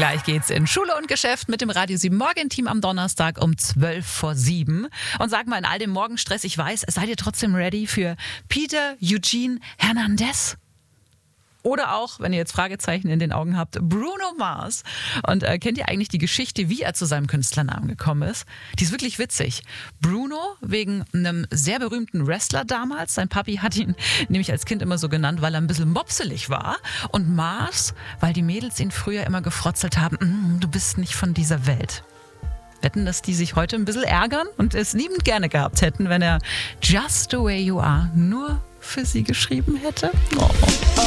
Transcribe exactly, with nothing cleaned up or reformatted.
Gleich geht's in Schule und Geschäft mit dem Radio sieben Morgenteam am Donnerstag um zwölf vor sieben. Und sag mal, in all dem Morgenstress, ich weiß, seid ihr trotzdem ready für Peter Eugene Hernandez? Oder auch, wenn ihr jetzt Fragezeichen in den Augen habt, Bruno Mars. Und äh, kennt ihr eigentlich die Geschichte, wie er zu seinem Künstlernamen gekommen ist? Die ist wirklich witzig. Bruno wegen einem sehr berühmten Wrestler damals. Sein Papi hat ihn nämlich als Kind immer so genannt, weil er ein bisschen mopselig war. Und Mars, weil die Mädels ihn früher immer gefrotzelt haben, mm, du bist nicht von dieser Welt. Wetten, dass die sich heute ein bisschen ärgern und es liebend gerne gehabt hätten, wenn er Just the Way You Are nur für sie geschrieben hätte? Oh.